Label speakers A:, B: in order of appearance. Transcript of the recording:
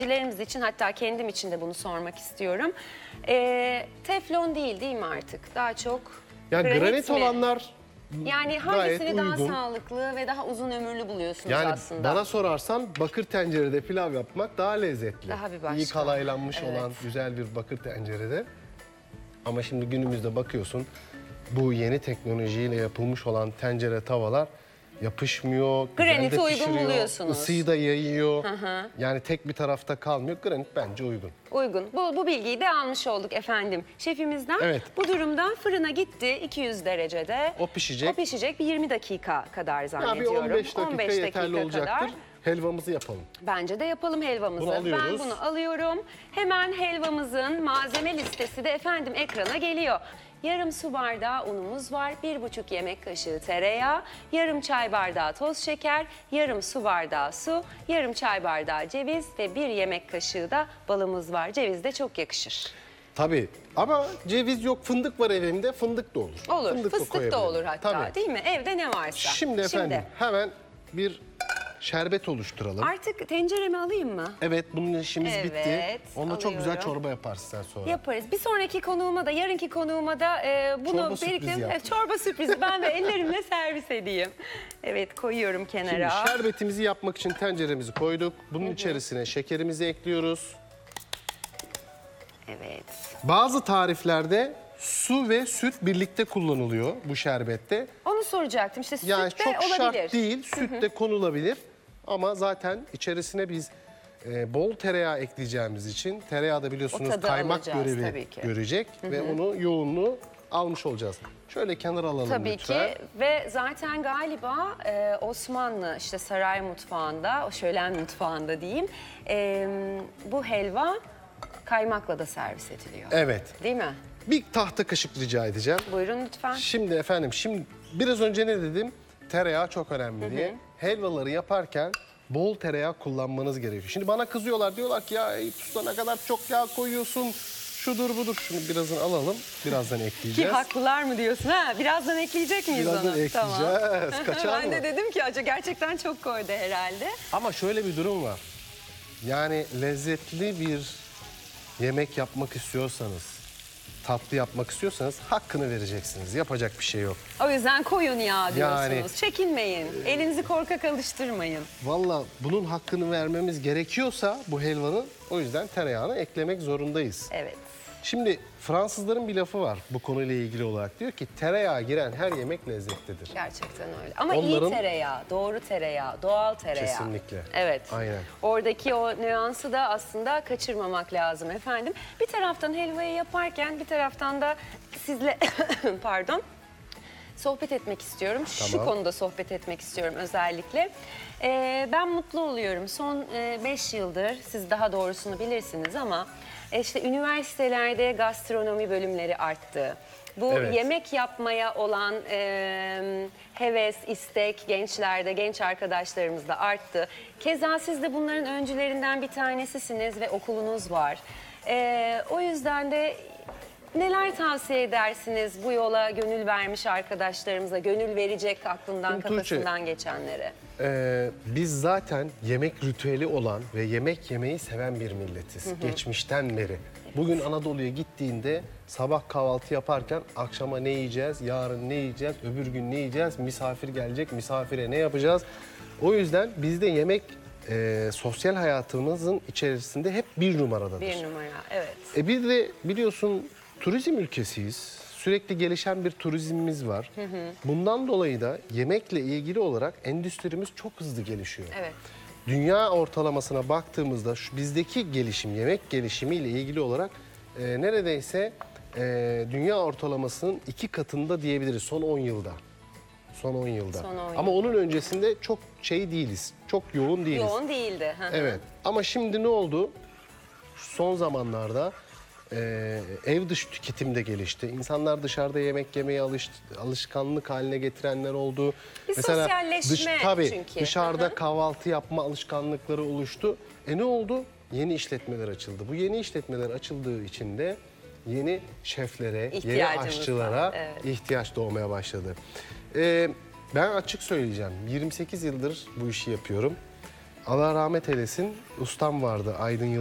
A: izleyicilerimiz için, hatta kendim için de bunu sormak istiyorum. Teflon değil mi artık? Daha çok
B: Yani granit
A: mi?
B: olanlar
A: Yani
B: gayet
A: hangisini daha
B: uygun.
A: sağlıklı ve daha uzun ömürlü buluyorsunuz
B: Yani
A: aslında?
B: bana sorarsan bakır tencerede pilav yapmak daha lezzetli.
A: Daha bir başka.
B: İyi kalaylanmış
A: Evet.
B: olan güzel bir bakır tencerede. Ama şimdi günümüzde bakıyorsun bu yeni teknolojiyle yapılmış olan tencere tavalar yapışmıyor. güzel de
A: Granit'i uygun
B: pişiriyor,
A: buluyorsunuz.
B: Isıyı da yayıyor. Yani tek bir tarafta kalmıyor. Granit bence uygun.
A: Uygun. Bu bilgiyi de almış olduk efendim şefimizden.
B: Evet.
A: Bu durumda fırına gitti 200 derecede.
B: O pişecek.
A: O pişecek bir 20 dakika kadar
B: Ya
A: zannediyorum.
B: bir 15 dakika yeterli olacaktır.
A: kadar.
B: Helvamızı yapalım.
A: Bence de yapalım helvamızı.
B: Bunu alıyoruz.
A: Ben bunu alıyorum. Hemen helvamızın malzeme listesi de efendim ekrana geliyor. Yarım su bardağı unumuz var, 1,5 yemek kaşığı tereyağı, yarım çay bardağı toz şeker, yarım su bardağı su, yarım çay bardağı ceviz ve 1 yemek kaşığı da balımız var. Ceviz de çok yakışır.
B: Tabii ama ceviz yok, fındık var evimde, fındık da olur.
A: Olur,
B: Fındık da
A: fıstık da
B: koyabilirim.
A: olur hatta,
B: Tabii.
A: değil mi? Evde ne varsa.
B: Şimdi efendim hemen bir şerbet oluşturalım.
A: Artık tenceremi alayım mı?
B: Evet, bunun işimiz bitti.
A: Evet,
B: Onunla çok güzel
A: alıyorum.
B: çorba yaparsın sen sonra.
A: Yaparız. Bir sonraki konuğuma da, yarınki konuğuma da bunu
B: Çorba sürprizi yap.
A: çorba sürprizi ben de ellerimle servis edeyim. Evet, koyuyorum
B: Şimdi
A: kenara.
B: şerbetimizi yapmak için tenceremizi koyduk. Bunun içerisine şekerimizi ekliyoruz.
A: Evet.
B: Bazı tariflerde su ve süt birlikte kullanılıyor bu şerbette.
A: Onu soracaktım. İşte süt
B: Yani
A: de
B: çok
A: olabilir.
B: şart değil, süt de konulabilir. Ama zaten içerisine biz bol tereyağı ekleyeceğimiz için tereyağı da biliyorsunuz
A: O tadı
B: kaymak
A: alacağız
B: görevi
A: tabii ki.
B: görecek ve onu yoğunluğu almış olacağız. Şöyle kenara alalım
A: Tabii
B: lütfen.
A: ki ve zaten galiba Osmanlı işte saray mutfağında, o şölen mutfağında diyeyim, bu helva kaymakla da servis ediliyor.
B: Evet.
A: Değil mi?
B: Bir tahta kaşık rica edeceğim.
A: Buyurun lütfen.
B: Şimdi efendim, biraz önce ne dedim? Tereyağı çok önemli diye. Helvaları yaparken bol tereyağı kullanmanız gerekiyor. Şimdi bana kızıyorlar, diyorlar ki ya Eyüp Usta ne kadar çok yağ koyuyorsun, şudur budur. Şunu birazını alalım, birazdan
A: Ki
B: ekleyeceğiz.
A: haklılar mı diyorsun? Ha, birazdan ekleyecek miyiz
B: Birazdan
A: onu?
B: ekleyeceğiz.
A: Tamam.
B: Kaçar
A: Ben
B: mı?
A: de dedim ki acaba gerçekten çok koydu herhalde.
B: Ama şöyle bir durum var. Yani lezzetli bir yemek yapmak istiyorsanız, tatlı yapmak istiyorsanız hakkını vereceksiniz. Yapacak bir şey yok.
A: O yüzden koyun ya diyorsunuz.
B: Yani-
A: Çekinmeyin. Elinizi korkak alıştırmayın.
B: Vallahi bunun hakkını vermemiz gerekiyorsa bu helvanın, o yüzden tereyağını eklemek zorundayız.
A: Evet.
B: Şimdi Fransızların bir lafı var bu konuyla ilgili olarak. Diyor ki tereyağı giren her yemek lezzetlidir.
A: Gerçekten öyle. Ama
B: Onların-
A: iyi tereyağı, doğru tereyağı, doğal tereyağı.
B: Kesinlikle.
A: Evet.
B: Aynen.
A: Oradaki o nüansı da aslında kaçırmamak lazım efendim. Bir taraftan helvayı yaparken bir taraftan da sizle pardon sohbet etmek istiyorum. Şu
B: Tamam.
A: konuda sohbet etmek istiyorum özellikle. Ben mutlu oluyorum. Son 5 yıldır, siz daha doğrusunu bilirsiniz ama işte üniversitelerde gastronomi bölümleri arttı. Bu
B: Evet.
A: yemek yapmaya olan heves, istek gençlerde, genç arkadaşlarımızda arttı. Keza siz de bunların öncülerinden bir tanesisiniz ve okulunuz var. O yüzden de neler tavsiye edersiniz bu yola gönül vermiş arkadaşlarımıza, gönül verecek aklından,
B: Şimdi Tuğçe,
A: kafasından geçenlere?
B: Biz zaten yemek ritüeli olan ve yemek yemeyi seven bir milletiz. Geçmişten beri. Bugün Anadolu'ya gittiğinde sabah kahvaltı yaparken akşama ne yiyeceğiz, yarın ne yiyeceğiz, öbür gün ne yiyeceğiz, misafir gelecek, misafire ne yapacağız? O yüzden bizde yemek sosyal hayatımızın içerisinde hep bir numaradadır.
A: Bir numara, evet.
B: Bir de biliyorsun turizm ülkesiyiz. Sürekli gelişen bir turizmimiz var. Bundan dolayı da yemekle ilgili olarak endüstrimiz çok hızlı gelişiyor.
A: Evet.
B: Dünya ortalamasına baktığımızda bizdeki gelişim, yemek gelişimiyle ilgili olarak neredeyse dünya ortalamasının 2 katında diyebiliriz son 10 yılda. Son 10 yılda.
A: Son 10
B: Ama onun öncesinde çok değiliz, çok yoğun değiliz.
A: Yoğun değildi.
B: Evet, ama şimdi ne oldu? Son zamanlarda ev dışı tüketim de gelişti. İnsanlar dışarıda yemek yemeye alışkanlık haline getirenler oldu.
A: Bir sosyalleşme
B: tabii,
A: çünkü.
B: dışarıda kahvaltı yapma alışkanlıkları oluştu. Ne oldu? Yeni işletmeler açıldı. Bu yeni işletmeler açıldığı için de yeni şeflere, yeni
A: İhtiyacımız
B: aşçılara
A: var, evet.
B: ihtiyaç doğmaya başladı. Ben açık söyleyeceğim. 28 yıldır bu işi yapıyorum. Allah rahmet eylesin, ustam vardı Aydın Yıldız.